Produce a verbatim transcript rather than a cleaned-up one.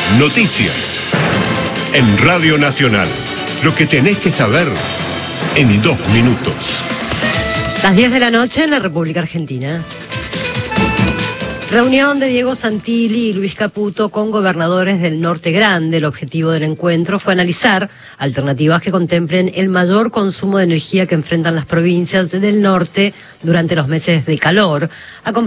Noticias. En Radio Nacional. Lo que tenés que saber en dos minutos. Las diez de la noche en la República Argentina. Reunión de Diego Santilli y Luis Caputo con gobernadores del Norte Grande. El objetivo del encuentro fue analizar alternativas que contemplen el mayor consumo de energía que enfrentan las provincias del norte durante los meses de calor.